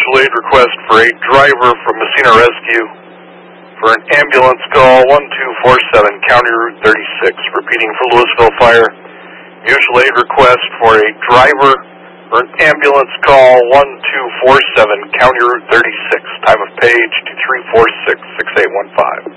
mutual aid request for a driver from Messina Rescue for an ambulance call 1247 County Route 36. Repeating for Louisville Fire. Mutual aid request for a driver for an ambulance call 1247 County Route 36. Time of page 2346-6815.